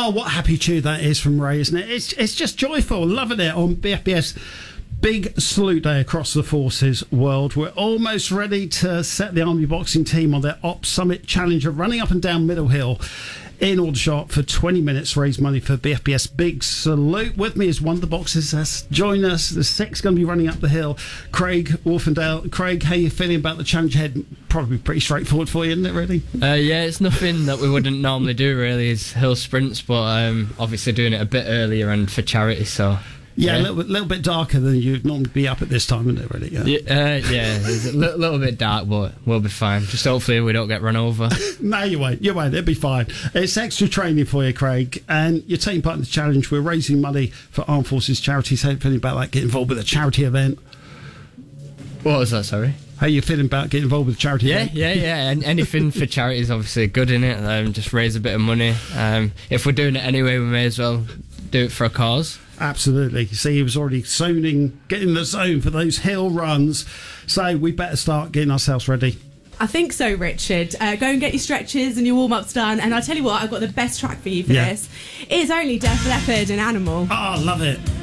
Oh, what a happy tune that is from Ray, isn't it? It's just joyful, loving it on BFBS. Big salute day across the forces world. We're almost ready to set the Army boxing team on their Ops Summit challenge of running up and down Middle Hill in Aldershot for 20 minutes, raise money for BFBS. Big salute. With me is one of the boxers that's joined us. The six going to be running up the hill. Craig Wolfendale. Craig, how are you feeling about the challenge ahead? Probably pretty straightforward for you, isn't it, really? Yeah, it's nothing that we wouldn't normally do, really, is hill sprints, but obviously doing it a bit earlier and for charity, so... Yeah, a little bit darker than you'd normally be up at this time, isn't it, really? Yeah, it's a little bit dark, but we'll be fine. Just hopefully we don't get run over. No, you won't. It'll be fine. It's extra training for you, Craig, and you're taking part in the challenge. We're raising money for Armed Forces charities. How are you feeling about that, getting involved with a charity event? What was that, sorry? How are you feeling about getting involved with a charity event? Yeah. And anything for charity is obviously good in it. Just raise a bit of money. If we're doing it anyway, we may as well do it for a cause. Absolutely. See, he was already getting in the zone for those hill runs. So we better start getting ourselves ready. I think so, Richard. Go and get your stretches and your warm-ups done. And I'll tell you what, I've got the best track for you for this. It's only Def Leppard and Animal. Oh, love it.